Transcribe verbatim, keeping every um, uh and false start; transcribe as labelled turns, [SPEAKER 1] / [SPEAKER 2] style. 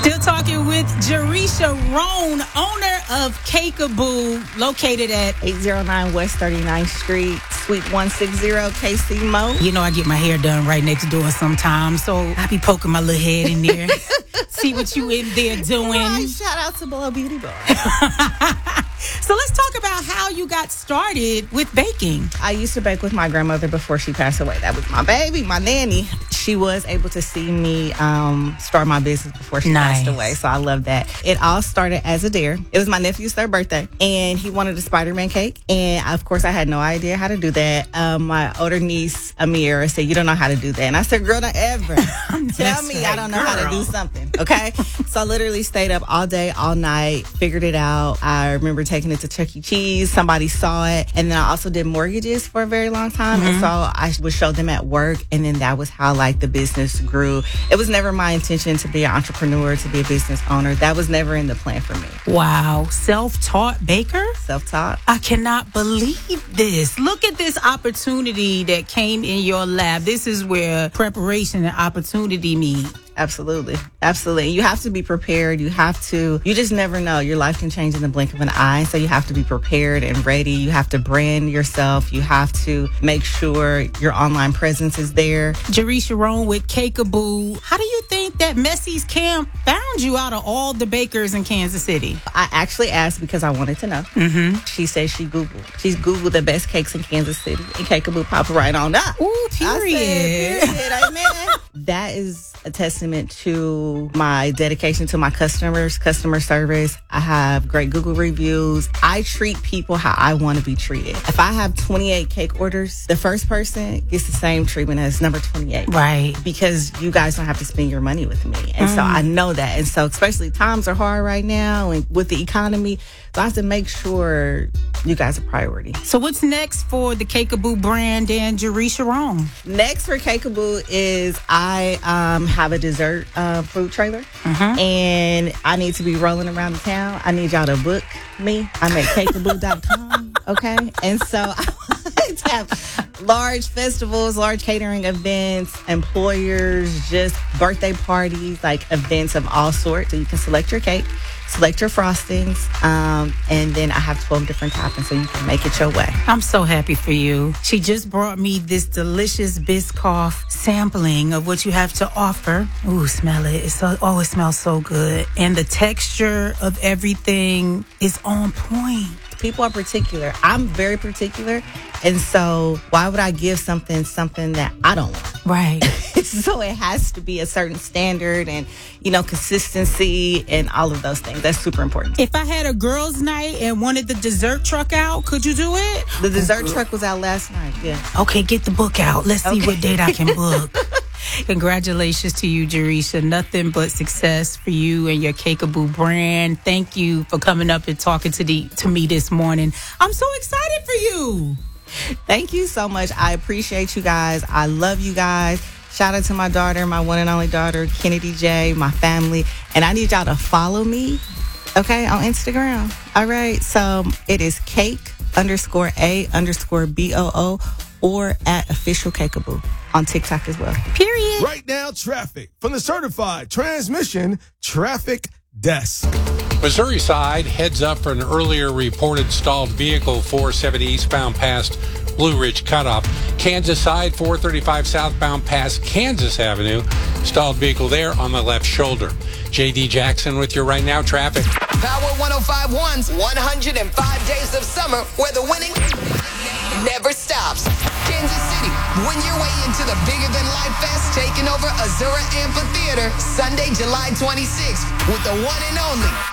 [SPEAKER 1] Still talking with Jerisha Roan, owner of Cakaboo, located at
[SPEAKER 2] eight oh nine West thirty-ninth Street, Suite one sixty, K C Mo.
[SPEAKER 1] You know, I get my hair done right next door sometimes, so I be poking my little head in there, see what you in there doing.
[SPEAKER 2] Right, shout out to Blow Beauty Bar.
[SPEAKER 1] So let's talk about how you got started with baking.
[SPEAKER 2] I used to bake with my grandmother before she passed away. That was my baby, my nanny. She was able to see me um, start my business before she
[SPEAKER 1] Nice.
[SPEAKER 2] passed away, so I love that. It all started as a dare. It was my nephew's third birthday, and he wanted a Spider-Man cake, and of course I had no idea how to do that. Um, my older niece, Amira, said, "You don't know how to do that," and I said, "Girl, don't ever tell me I don't know how to do something, okay?" So I literally stayed up all day, all night, figured it out. I remember taking it to Chuck E. Cheese. Somebody saw it, and then I also did mortgages for a very long time,
[SPEAKER 1] Mm-hmm.
[SPEAKER 2] and so I would show them at work, and then that was how like the business grew. It was never my intention to be an entrepreneur, to be a business owner. That was never in the plan for me.
[SPEAKER 1] Wow, self-taught baker?
[SPEAKER 2] Self-taught.
[SPEAKER 1] I cannot believe this. Look at this opportunity that came in your lap. This is where preparation and opportunity meet.
[SPEAKER 2] Absolutely. Absolutely. You have to be prepared. You have to, you just never know. Your life can change in the blink of an eye. So you have to be prepared and ready. You have to brand yourself. You have to make sure your online presence is there.
[SPEAKER 1] Jerisha Roan with Cakaboo. How do you think that Messi's Camp found you out of all the bakers in Kansas City?
[SPEAKER 2] I actually asked because I wanted to know.
[SPEAKER 1] Mm-hmm.
[SPEAKER 2] She said she Googled. She's Googled the best cakes in Kansas City, and Cakaboo popped right on up.
[SPEAKER 1] Ooh, period.
[SPEAKER 2] I said, period. Amen. That is a testament to my dedication to my customers, customer service. I have great Google reviews. I treat people how I want to be treated. If I have twenty-eight cake orders, the first person gets the same treatment as number twenty-eight.
[SPEAKER 1] Right.
[SPEAKER 2] Because you guys don't have to spend your money with me. And mm. so I know that. And so especially times are hard right now and with the economy. So I have to make sure you guys are priority.
[SPEAKER 1] So what's next for the Cakaboo brand and Jerisha Roan?
[SPEAKER 2] Next for Cakaboo is I um, have a dessert uh, food trailer. Mm-hmm. And I need to be rolling around the town. I need y'all to book me. I'm at cakaboo dot com. Okay? And so I want to have large festivals, large catering events, employers, just birthday parties, like events of all sorts. So you can select your cake, select your frostings, um, and then I have twelve different toppings so you can make it your way.
[SPEAKER 1] I'm so happy for you. She just brought me this delicious Biscoff sampling of what you have to offer. Ooh, smell it. It's so, oh, it smells so good. And the texture of everything is on point.
[SPEAKER 2] People are particular. I'm very particular. And so why would I give something something that I don't want?
[SPEAKER 1] Right.
[SPEAKER 2] So it has to be a certain standard and, you know, consistency and all of those things. That's super important.
[SPEAKER 1] If I had a girls' night and wanted the dessert truck out, could you do it?
[SPEAKER 2] The dessert truck was out last night, yeah.
[SPEAKER 1] Okay, get the book out. Let's see
[SPEAKER 2] Okay.
[SPEAKER 1] what date I can book. Congratulations to you, Jerisha. Nothing but success for you and your Cakaboo brand. Thank you for coming up and talking to the to me this morning. I'm so excited for you.
[SPEAKER 2] Thank you so much. I appreciate you guys. I love you guys. Shout out to my daughter, my one and only daughter, Kennedy J, my family. And I need y'all to follow me, okay, on Instagram. All right. So it is cake underscore A underscore B O O or at official Cakaboo on TikTok as well.
[SPEAKER 1] Period.
[SPEAKER 3] Right now, traffic from the certified transmission traffic desk.
[SPEAKER 4] Missouri side heads up for an earlier reported stalled vehicle four seventy eastbound past Blue Ridge Cutoff. Kansas side four thirty-five southbound past Kansas Avenue. Stalled vehicle there on the left shoulder. J D Jackson with your Right Now traffic.
[SPEAKER 5] Power one oh five one's one hundred five days of summer where the winning never stops. Kansas City, win your way into the Bigger Than Life Fest taking over Azura Amphitheater Sunday, July twenty-sixth with the one and only